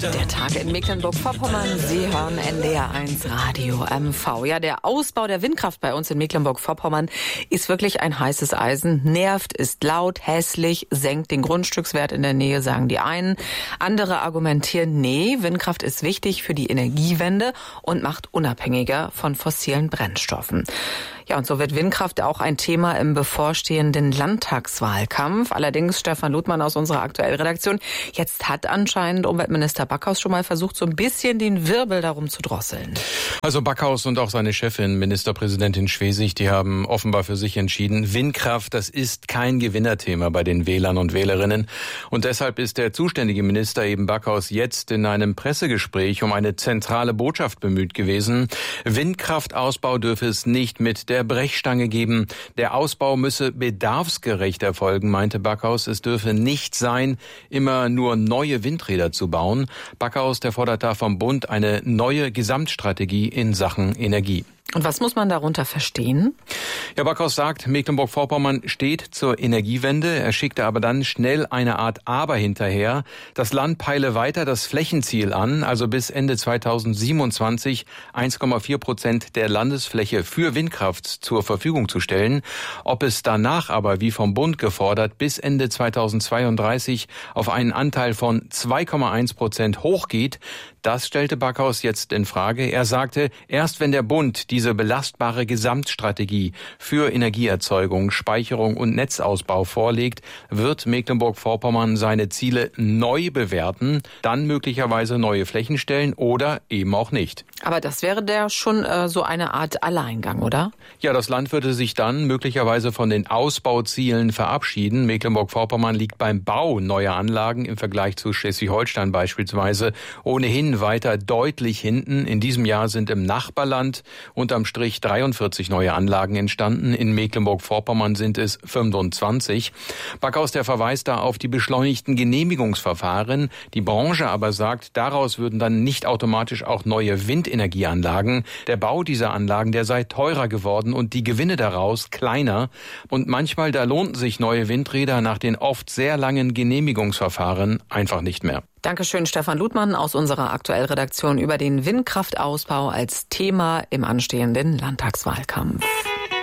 Der Tag in Mecklenburg-Vorpommern. Sie hören NDR1 Radio MV. Ja, der Ausbau der Windkraft bei uns in Mecklenburg-Vorpommern ist wirklich ein heißes Eisen. Nervt, ist laut, hässlich, senkt den Grundstückswert in der Nähe, sagen die einen. Andere argumentieren, nee, Windkraft ist wichtig für die Energiewende und macht unabhängiger von fossilen Brennstoffen. Ja, und so wird Windkraft auch ein Thema im bevorstehenden Landtagswahlkampf. Allerdings, Stefan Ludmann aus unserer Aktuellredaktion, jetzt hat anscheinend Umweltminister Backhaus schon mal versucht, so ein bisschen den Wirbel darum zu drosseln. Also Backhaus und auch seine Chefin, Ministerpräsidentin Schwesig, die haben offenbar für sich entschieden, Windkraft, das ist kein Gewinnerthema bei den Wählern und Wählerinnen. Und deshalb ist der zuständige Minister eben Backhaus jetzt in einem Pressegespräch um eine zentrale Botschaft bemüht gewesen. Windkraftausbau dürfe es nicht mit der Brechstange geben. Der Ausbau müsse bedarfsgerecht erfolgen, meinte Backhaus. Es dürfe nicht sein, immer nur neue Windräder zu bauen. Backhaus, der fordert da vom Bund eine neue Gesamtstrategie in Sachen Energie. Und was muss man darunter verstehen? Ja, Backhaus sagt, Mecklenburg-Vorpommern steht zur Energiewende. Er schickte aber dann schnell eine Art Aber hinterher. Das Land peile weiter das Flächenziel an, also bis Ende 2027 1,4% der Landesfläche für Windkraft zur Verfügung zu stellen. Ob es danach aber, wie vom Bund gefordert, bis Ende 2032 auf einen Anteil von 2,1% hochgeht, das stellte Backhaus jetzt in Frage. Er sagte, erst wenn der Bund diese belastbare Gesamtstrategie für Energieerzeugung, Speicherung und Netzausbau vorlegt, wird Mecklenburg-Vorpommern seine Ziele neu bewerten, dann möglicherweise neue Flächen stellen oder eben auch nicht. Aber das wäre der schon so eine Art Alleingang, oder? Ja, das Land würde sich dann möglicherweise von den Ausbauzielen verabschieden. Mecklenburg-Vorpommern liegt beim Bau neuer Anlagen im Vergleich zu Schleswig-Holstein beispielsweise ohnehin weiter deutlich hinten. In diesem Jahr sind im Nachbarland unterm Strich 43 neue Anlagen entstanden. In Mecklenburg-Vorpommern sind es 25. Backhaus, der verweist da auf die beschleunigten Genehmigungsverfahren. Die Branche aber sagt, daraus würden dann nicht automatisch auch neue Windenergieanlagen. Der Bau dieser Anlagen, der sei teurer geworden und die Gewinne daraus kleiner. Und manchmal, da lohnten sich neue Windräder nach den oft sehr langen Genehmigungsverfahren einfach nicht mehr. Dankeschön, Stefan Ludmann aus unserer Aktuellredaktion über den Windkraftausbau als Thema im anstehenden Landtagswahlkampf.